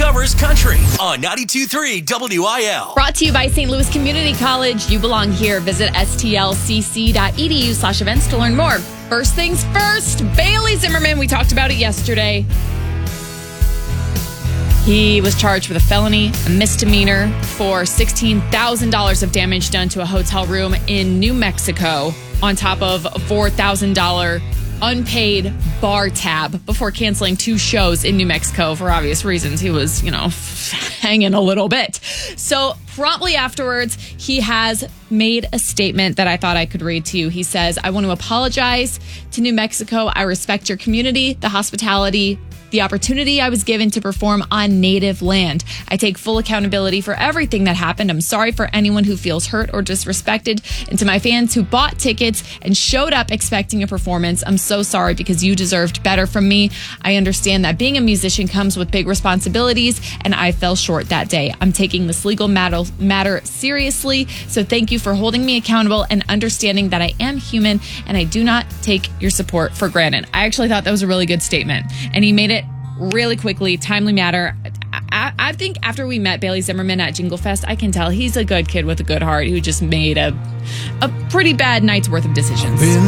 Summer's Country on 92.3 WIL. Brought to you by St. Louis Community College. You belong here. Visit stlcc.edu/events to learn more. First things first, Bailey Zimmerman. We talked about it yesterday. He was charged with a felony, a misdemeanor for $16,000 of damage done to a hotel room in New Mexico, on top of a $4,000 unpaid bar tab before canceling 2 shows in New Mexico for obvious reasons. He was, hanging a little bit. So promptly afterwards, he has made a statement that I thought I could read to you. He says, "I want to apologize to New Mexico. I respect your community, the hospitality, the opportunity I was given to perform on native land. I take full accountability for everything that happened. I'm sorry for anyone who feels hurt or disrespected. And to my fans who bought tickets and showed up expecting a performance, I'm so sorry because you deserved better from me. I understand that being a musician comes with big responsibilities, and I fell short that day. I'm taking this legal matter seriously, so thank you for holding me accountable and understanding that I am human, and I do not take your support for granted." I actually thought that was a really good statement, and he made it really quickly, timely matter. I think after we met Bailey Zimmerman at Jingle Fest, I can tell he's a good kid with a good heart who just made a pretty bad night's worth of decisions.